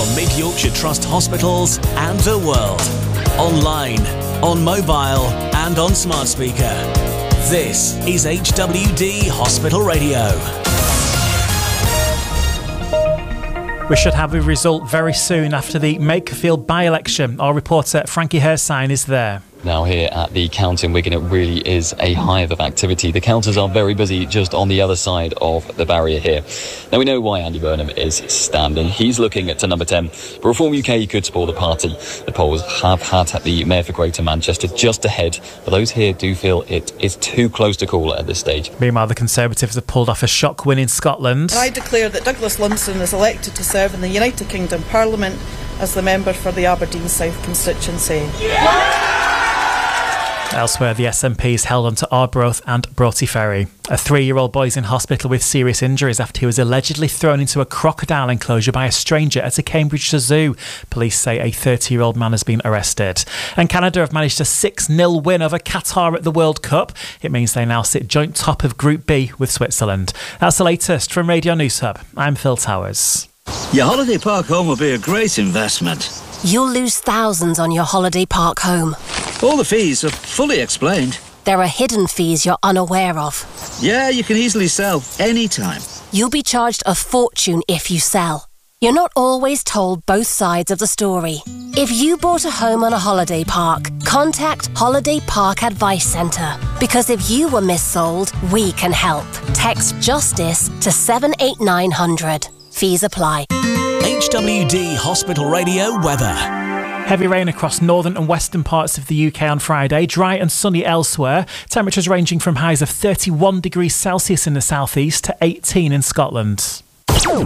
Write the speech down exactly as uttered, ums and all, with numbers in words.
from Mid Yorkshire Trust hospitals and the world. Online, on mobile and on smart speaker. This is H W D Hospital Radio. We should have a result very soon after the Makerfield by-election. Our reporter Frankie Hersign is there. Now here at the count in Wigan, it really is a hive of activity. The counters are very busy just on the other side of the barrier here. Now we know why Andy Burnham is standing. He's looking at to number ten. But Reform U K could support the party. The polls have had the Mayor for Greater Manchester just ahead, but those here do feel it is too close to call at this stage. Meanwhile, the Conservatives have pulled off a shock win in Scotland. I declare that Douglas Lumsden is elected to serve in the United Kingdom Parliament as the member for the Aberdeen South constituency. Yeah! Elsewhere, the S N P is held on to Arbroath and Broughty Ferry. A three-year-old boy is in hospital with serious injuries after he was allegedly thrown into a crocodile enclosure by a stranger at a Cambridge zoo. Police say a thirty-year-old man has been arrested. And Canada have managed a six nil win over Qatar at the World Cup. It means they now sit joint top of Group B with Switzerland. That's the latest from Radio News Hub. I'm Phil Towers. Your holiday park home will be a great investment. You'll lose thousands on your holiday park home. All the fees are fully explained. There are hidden fees you're unaware of. Yeah, you can easily sell anytime. You'll be charged a fortune if you sell. You're not always told both sides of the story. If you bought a home on a holiday park, contact Holiday Park Advice Centre. Because if you were missold, we can help. Text JUSTICE to seven eight nine hundred. Fees apply. H W D Hospital Radio weather. Heavy rain across northern and western parts of the U K on Friday, dry and sunny elsewhere. Temperatures ranging from highs of thirty-one degrees Celsius in the southeast to eighteen in Scotland.